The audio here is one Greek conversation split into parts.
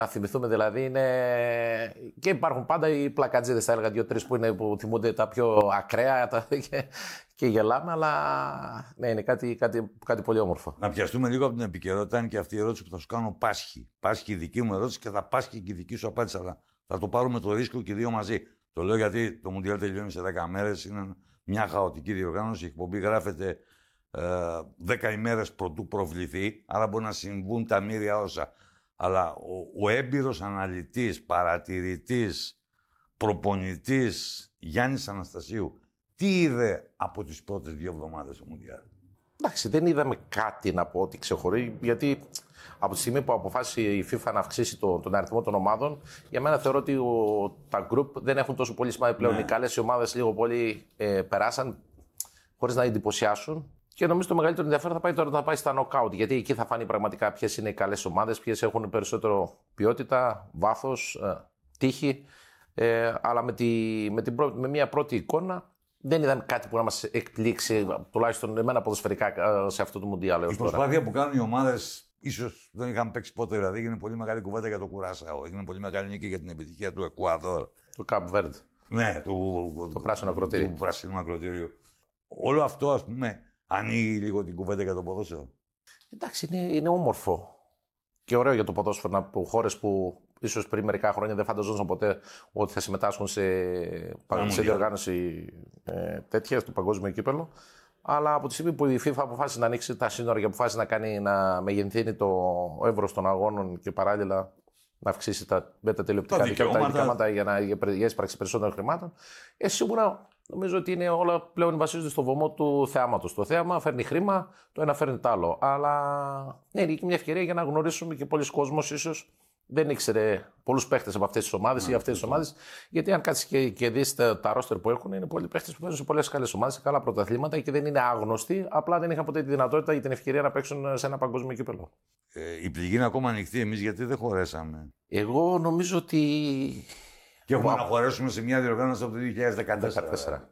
Να θυμηθούμε δηλαδή είναι. Και υπάρχουν πάντα οι πλακατζίδες, θα έλεγα, 2-3 που θυμούνται τα πιο ακραία και γελάμε, αλλά ναι, είναι κάτι πολύ όμορφο. Να πιαστούμε λίγο από την επικαιρότητα, είναι και αυτή η ερώτηση που θα σου κάνω πάσχει. Πάσχει η δική μου ερώτηση και θα πάσχει και η δική σου απάντηση. Αλλά θα το πάρουμε το ρίσκο και οι δύο μαζί. Το λέω γιατί το Μουντιάλ τελειώνει σε 10 μέρες. Είναι μια χαοτική διοργάνωση. Η εκπομπή γράφεται 10 ημέρες πρωτού προβληθεί. Άρα μπορεί να συμβούν τα μοίρια όσα. Αλλά ο έμπειρος αναλυτής, παρατηρητής, προπονητής Γιάννης Αναστασίου, τι είδε από τις πρώτες 2 εβδομάδες του Μουντιάλ? Εντάξει, δεν είδαμε κάτι να πω ότι ξεχωρίζει, γιατί από τη στιγμή που αποφάσισε η FIFA να αυξήσει τον αριθμό των ομάδων, για μένα θεωρώ ότι τα group δεν έχουν τόσο πολύ σημασία πλέον. Οι καλές ομάδες λίγο πολύ περάσαν χωρίς να εντυπωσιάσουν. Και νομίζω το μεγαλύτερο ενδιαφέρον θα πάει τώρα να πάει στα knockout, γιατί εκεί θα φανεί πραγματικά ποιες είναι οι καλές ομάδες, ποιες έχουν περισσότερο ποιότητα, βάθος, τύχη. Αλλά με μια πρώτη εικόνα δεν είδαμε κάτι που να μας εκπλήξει, τουλάχιστον εμένα ποδοσφαιρικά, σε αυτό το Μουντιάλ. Η προσπάθεια που κάνουν οι ομάδες, ίσως δεν είχαν παίξει ποτέ, δηλαδή έγινε πολύ μεγάλη κουβέντα για το Κουράσαο. Έγινε πολύ μεγάλη νίκη για την επιτυχία του Εκουαδόρ. Του Καπ Βέρντ. Ναι, το πράσινο ακροτήριο. Του πράσινου ακροτήριου. Όλο αυτό, ας πούμε, ανοίγει λίγο την κουβέντα για το ποδόσφαιρο. Εντάξει, είναι όμορφο και ωραίο για το ποδόσφαιρο από χώρες που ίσως πριν μερικά χρόνια δεν φανταζόντουσαν ποτέ ότι θα συμμετάσχουν σε διοργάνωση τέτοια, στο παγκόσμιο κύπελλο. Αλλά από τη στιγμή που η FIFA αποφάσισε να ανοίξει τα σύνορα και αποφάσισε να μεγενθύνει το εύρος των αγώνων και παράλληλα να αυξήσει τα τηλεοπτικά δικαιώματα για έσπραξη περισσότερων χρημάτων, σίγουρα νομίζω ότι είναι όλα πλέον βασίζονται στο βωμό του θεάματος. Το θέαμα φέρνει χρήμα, το ένα φέρνει το άλλο. Αλλά ναι, είναι και μια ευκαιρία για να γνωρίσουμε και πολλοί κόσμος ίσως δεν ήξερε πολλούς παίχτες από αυτές τις ομάδες ή αυτές τις ομάδες. Γιατί αν κάτσεις και δεις τα ρόστερ που έχουν, είναι πολλοί παίχτες που παίζουν σε πολλές καλές ομάδες, σε καλά πρωταθλήματα και δεν είναι άγνωστοι. Απλά δεν είχαν ποτέ τη δυνατότητα ή την ευκαιρία να παίξουν σε ένα παγκόσμιο κύπελλο. Η πληγή είναι ακόμα ανοιχτή. Εμείς γιατί δεν χωρέσαμε? Εγώ νομίζω ότι. Και έχουμε να χωρέσουμε σε μια διοργάνωση από το 2014.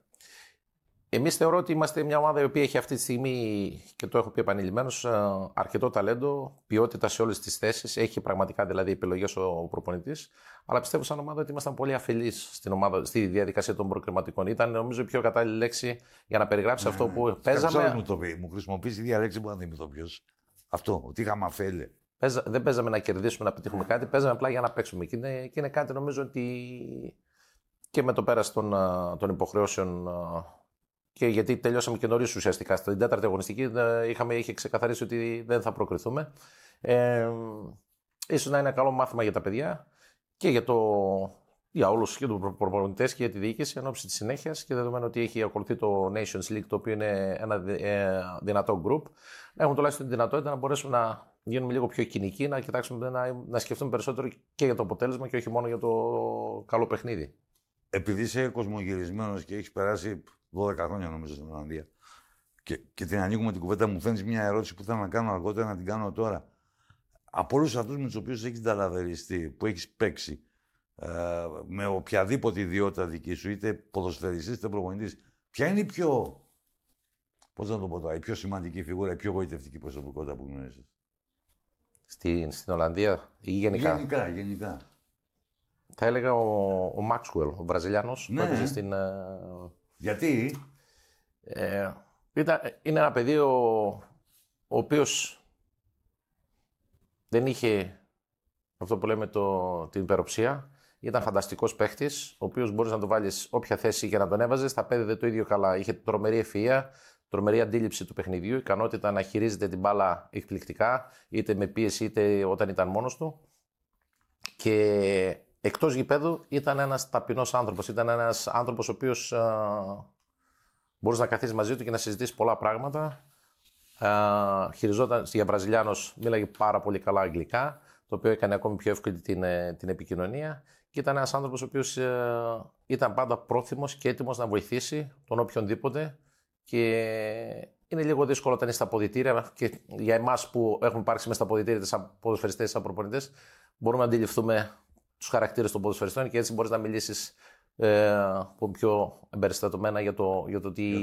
Εμείς θεωρώ ότι είμαστε μια ομάδα η οποία έχει αυτή τη στιγμή, και το έχω πει επανειλημμένως, αρκετό ταλέντο, ποιότητα σε όλες τις θέσεις. Έχει πραγματικά δηλαδή επιλογές ο προπονητής. Αλλά πιστεύω σαν ομάδα ότι ήμασταν πολύ αφελείς στη διαδικασία των προκριματικών. Ήταν νομίζω η πιο κατάλληλη λέξη για να περιγράψει αυτό που παίζαμε. Μου χρησιμοποιήσει η διαλέξη που να δει το ποιος. Αυτό, ότι είχαμε αφέλεια. Δεν παίζαμε να κερδίσουμε, να πετύχουμε κάτι, παίζαμε απλά για να παίξουμε. Και είναι κάτι νομίζω ότι και με το πέρας των υποχρεώσεων. Και γιατί τελειώσαμε και νωρίς ουσιαστικά. Στην 4η αγωνιστική είχε ξεκαθαρίσει ότι δεν θα προκριθούμε. Ίσως να είναι ένα καλό μάθημα για τα παιδιά και για όλους και τους προπονητές και για τη διοίκηση εν ώψη της συνέχειας και δεδομένου ότι έχει ακολουθεί το Nations League, το οποίο είναι ένα δυνατό group, να έχουμε τουλάχιστον τη δυνατότητα να μπορέσουμε να γίνουμε λίγο πιο κοινικοί, να κοιτάξουμε να σκεφτούμε περισσότερο και για το αποτέλεσμα και όχι μόνο για το καλό παιχνίδι. Επειδή είσαι κοσμογυρισμένος και έχεις περάσει 12 χρόνια νομίζω στην Ολλανδία και την ανοίγουμε την κουβέντα, μου φαίνεται μια ερώτηση που θέλω να κάνω αργότερα, να την κάνω τώρα. Από όλους αυτούς με τους οποίους έχεις ταλαβεριστεί, που έχεις παίξει, με οποιαδήποτε ιδιότητα δική σου, είτε ποδοσφαιριστής είτε προπονητής, ποια είναι η πιο, πώς να το πω τώρα, η πιο σημαντική φιγούρα, η πιο γοητευτική προσωπικότητα που γνωρίζεις? Στην Ολλανδία ή γενικά? Γενικά. Θα έλεγα ο Μάξουελ, ο Βραζιλιάνος, που έπαιζε στην. Γιατί? Είναι ένα παιδί ο οποίος δεν είχε αυτό που λέμε την υπεροψία. Ήταν φανταστικός παίχτης, ο οποίος μπορείς να το βάλεις όποια θέση και να τον έβαζες, θα πέδευε το ίδιο καλά. Είχε τρομερή ευφυΐα, τρομερή αντίληψη του παιχνιδιού, ικανότητα να χειρίζεται την μπάλα εκπληκτικά, είτε με πίεση είτε όταν ήταν μόνος του. Και εκτός γηπέδου ήταν ένας ταπεινός άνθρωπος. Ήταν ένας άνθρωπος ο οποίος μπορείς να καθίσεις μαζί του και να συζητήσεις πολλά πράγματα. Χειριζόταν, για Βραζιλιάνος, μίλαγε πάρα πολύ καλά αγγλικά, το οποίο έκανε ακόμη πιο εύκολη την επικοινωνία. Και ήταν ένας άνθρωπος ο οποίος ήταν πάντα πρόθυμος και έτοιμος να βοηθήσει τον οποιονδήποτε. Και είναι λίγο δύσκολο όταν είσαι στα αποδυτήρια και για εμάς που έχουμε υπάρξει μέσα στα αποδυτήρια, σαν ποδοσφαιριστές, σαν προπονητές, μπορούμε να αντιληφθούμε τους χαρακτήρες των ποδοσφαιριστών και έτσι μπορείς να μιλήσεις πιο εμπεριστατωμένα για το τι